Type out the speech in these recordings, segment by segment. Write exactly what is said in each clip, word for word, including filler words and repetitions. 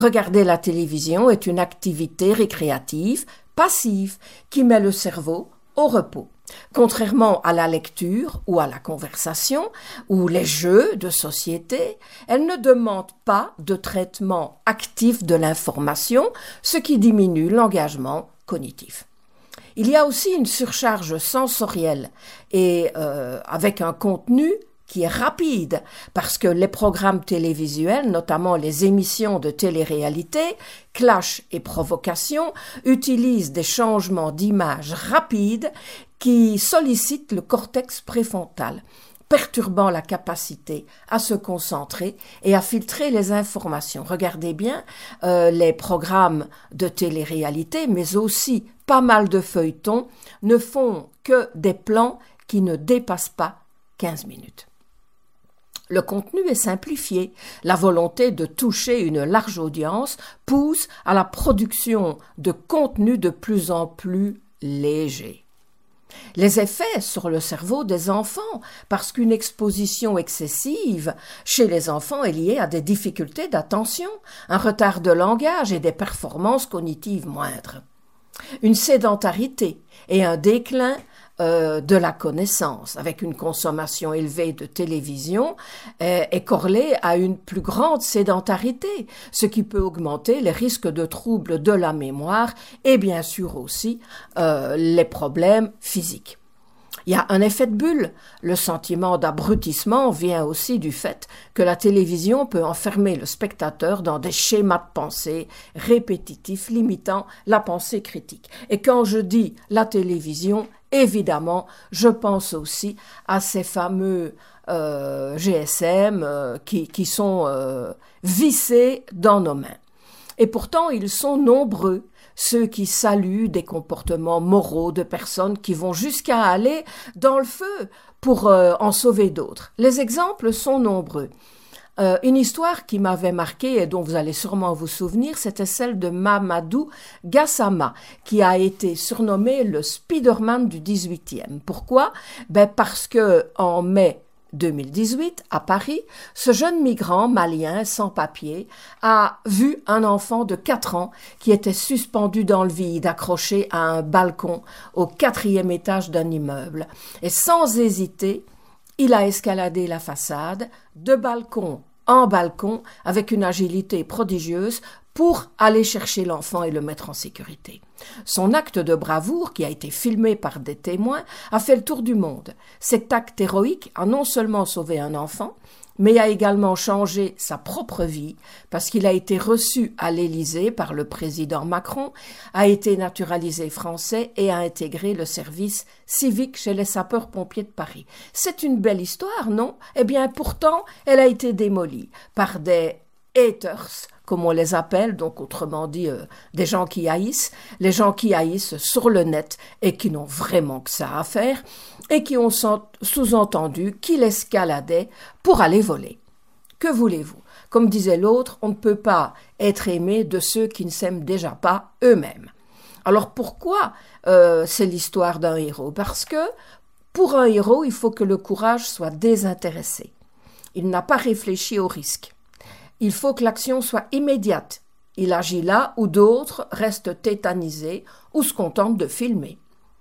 Regarder la télévision est une activité récréative, passive, qui met le cerveau au repos. Contrairement à la lecture ou à la conversation ou les jeux de société, elle ne demande pas de traitement actif de l'information, ce qui diminue l'engagement cognitif. Il y a aussi une surcharge sensorielle et euh, avec un contenu qui est rapide, parce que les programmes télévisuels, notamment les émissions de télé-réalité, clash et provocation, utilisent des changements d'image rapides qui sollicitent le cortex préfrontal, perturbant la capacité à se concentrer et à filtrer les informations. Regardez bien euh, les programmes de télé-réalité, mais aussi pas mal de feuilletons, ne font que des plans qui ne dépassent pas quinze minutes. Le contenu est simplifié. La volonté de toucher une large audience pousse à la production de contenus de plus en plus légers. Les effets sur le cerveau des enfants, parce qu'une exposition excessive chez les enfants est liée à des difficultés d'attention, un retard de langage et des performances cognitives moindres. Une sédentarité et un déclin Euh, de la connaissance, avec une consommation élevée de télévision, euh, est corrélée à une plus grande sédentarité, ce qui peut augmenter les risques de troubles de la mémoire et bien sûr aussi euh, les problèmes physiques. Il y a un effet de bulle. Le sentiment d'abrutissement vient aussi du fait que la télévision peut enfermer le spectateur dans des schémas de pensée répétitifs limitant la pensée critique. Et quand je dis la télévision, évidemment, je pense aussi à ces fameux euh, G S M euh, qui, qui sont euh, vissés dans nos mains. Et pourtant, ils sont nombreux, ceux qui saluent des comportements moraux de personnes qui vont jusqu'à aller dans le feu pour euh, en sauver d'autres. Les exemples sont nombreux. Euh, une histoire qui m'avait marquée et dont vous allez sûrement vous souvenir, c'était celle de Mamadou Gassama, qui a été surnommé le Spider-Man du dix-huitième. Pourquoi ? Ben parce que en mai deux mille dix-huit, à Paris, ce jeune migrant malien sans papier a vu un enfant de quatre ans qui était suspendu dans le vide, accroché à un balcon au quatrième étage d'un immeuble. Et sans hésiter, il a escaladé la façade, de balcon en balcon, avec une agilité prodigieuse, pour aller chercher l'enfant et le mettre en sécurité. Son acte de bravoure, qui a été filmé par des témoins, a fait le tour du monde. Cet acte héroïque a non seulement sauvé un enfant, mais a également changé sa propre vie, parce qu'il a été reçu à l'Élysée par le président Macron, a été naturalisé français et a intégré le service civique chez les sapeurs-pompiers de Paris. C'est une belle histoire, non ? Eh bien, pourtant, elle a été démolie par des haters, comme on les appelle, donc autrement dit euh, des gens qui haïssent, les gens qui haïssent sur le net et qui n'ont vraiment que ça à faire et qui ont sous-entendu qu'il escaladait pour aller voler. Que voulez-vous ? Comme disait l'autre, on ne peut pas être aimé de ceux qui ne s'aiment déjà pas eux-mêmes. Alors pourquoi euh, c'est l'histoire d'un héros ? Parce que pour un héros, il faut que le courage soit désintéressé. Il n'a pas réfléchi au risque. Il faut que l'action soit immédiate. Il agit là où d'autres restent tétanisés ou se contentent de filmer.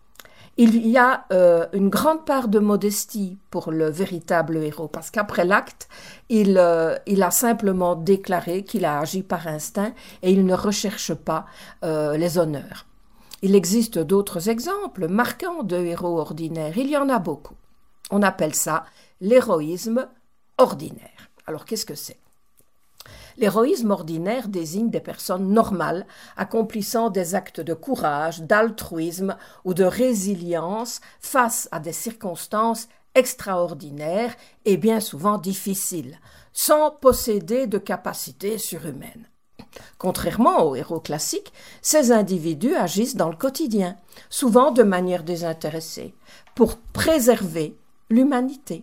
Il y a euh, une grande part de modestie pour le véritable héros, parce qu'après l'acte, il, euh, il a simplement déclaré qu'il a agi par instinct et il ne recherche pas euh, les honneurs. Il existe d'autres exemples marquants de héros ordinaires. Il y en a beaucoup. On appelle ça l'héroïsme ordinaire. Alors qu'est-ce que c'est ? L'héroïsme ordinaire désigne des personnes normales accomplissant des actes de courage, d'altruisme ou de résilience face à des circonstances extraordinaires et bien souvent difficiles, sans posséder de capacités surhumaines. Contrairement aux héros classiques, ces individus agissent dans le quotidien, souvent de manière désintéressée, pour préserver l'humanité.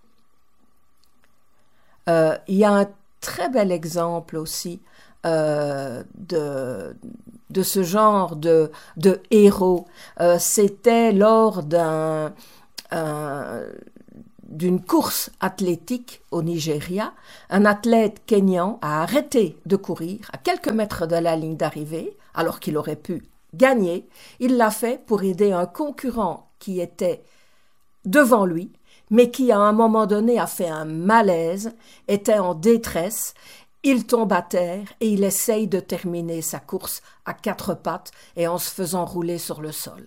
Euh, il y a un très bel exemple aussi euh, de, de ce genre de, de héros. Euh, c'était lors d'un, un, d'une course athlétique au Nigeria, un athlète kényan a arrêté de courir à quelques mètres de la ligne d'arrivée, alors qu'il aurait pu gagner. Il l'a fait pour aider un concurrent qui était devant lui, mais qui à un moment donné a fait un malaise, était en détresse. Il tombe à terre et il essaye de terminer sa course à quatre pattes et en se faisant rouler sur le sol.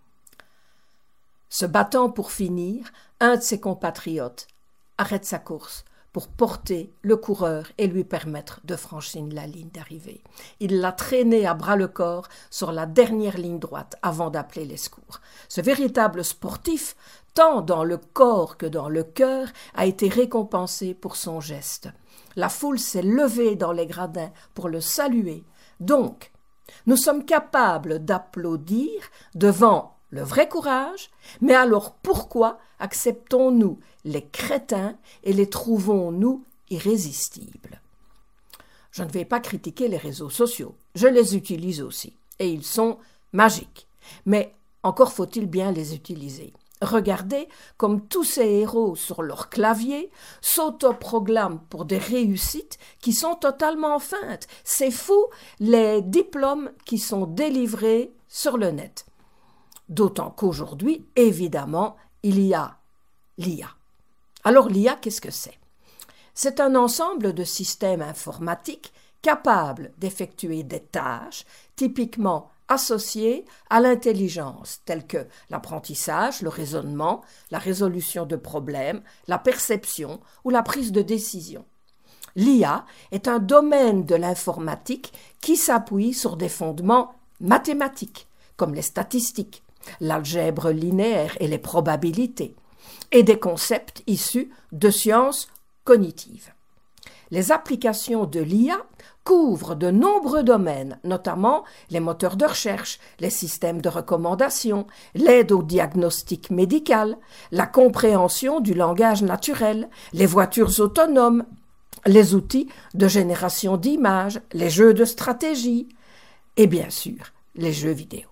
Se battant pour finir, un de ses compatriotes arrête sa course pour porter le coureur et lui permettre de franchir la ligne d'arrivée. Il l'a traîné à bras-le-corps sur la dernière ligne droite avant d'appeler les secours. Ce véritable sportif, tant dans le corps que dans le cœur, a été récompensé pour son geste. La foule s'est levée dans les gradins pour le saluer. Donc, nous sommes capables d'applaudir devant le vrai courage, mais alors pourquoi acceptons-nous les crétins et les trouvons-nous irrésistibles? Je ne vais pas critiquer les réseaux sociaux, je les utilise aussi, et ils sont magiques, mais encore faut-il bien les utiliser. Regardez comme tous ces héros sur leur clavier s'autoproclament pour des réussites qui sont totalement feintes. C'est fou les diplômes qui sont délivrés sur le net. D'autant qu'aujourd'hui, évidemment, il y a l'I A. Alors l'I A, qu'est-ce que c'est? C'est un ensemble de systèmes informatiques capables d'effectuer des tâches typiquement associées à l'intelligence, telles que l'apprentissage, le raisonnement, la résolution de problèmes, la perception ou la prise de décision. L'I A est un domaine de l'informatique qui s'appuie sur des fondements mathématiques, comme les statistiques, l'algèbre linéaire et les probabilités, et des concepts issus de sciences cognitives. Les applications de l'I A couvrent de nombreux domaines, notamment les moteurs de recherche, les systèmes de recommandation, l'aide au diagnostic médical, la compréhension du langage naturel, les voitures autonomes, les outils de génération d'images, les jeux de stratégie et bien sûr les jeux vidéo.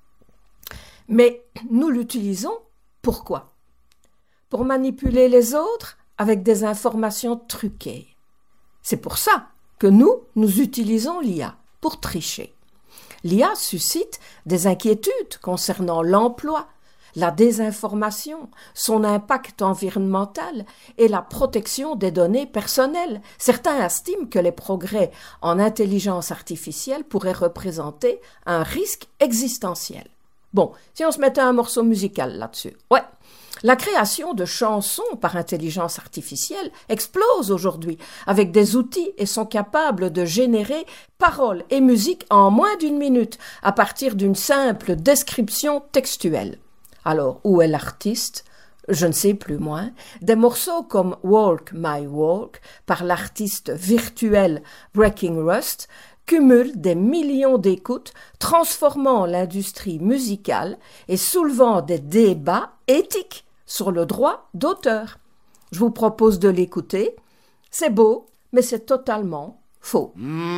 Mais nous l'utilisons pourquoi? Pour manipuler les autres avec des informations truquées. C'est pour ça que nous, nous utilisons l'I A, pour tricher. L'I A suscite des inquiétudes concernant l'emploi, la désinformation, son impact environnemental et la protection des données personnelles. Certains estiment que les progrès en intelligence artificielle pourraient représenter un risque existentiel. Bon, si on se mettait un morceau musical là-dessus, ouais. La création de chansons par intelligence artificielle explose aujourd'hui avec des outils et sont capables de générer paroles et musique en moins d'une minute à partir d'une simple description textuelle. Alors, où est l'artiste? Je ne sais plus moins. Des morceaux comme Walk My Walk par l'artiste virtuel Breaking Rust cumulent des millions d'écoutes, transformant l'industrie musicale et soulevant des débats éthiques sur le droit d'auteur. Je vous propose de l'écouter. C'est beau, mais c'est totalement faux.